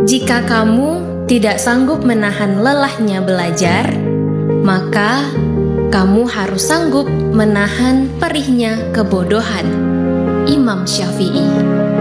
Jika kamu tidak sanggup menahan lelahnya belajar, maka kamu harus sanggup menahan perihnya kebodohan. Imam Syafi'i.